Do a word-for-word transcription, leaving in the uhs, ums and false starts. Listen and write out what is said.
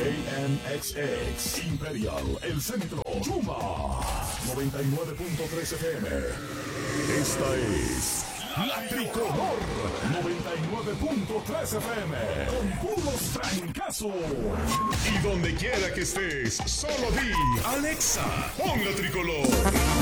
A M X X, Imperial, El Centro, Yuma, noventa y nueve punto tres F M. Esta es La Tricolor, noventa y nueve punto tres F M, con puros trancazos. Y donde quiera que estés, solo di, Alexa, pon La Tricolor.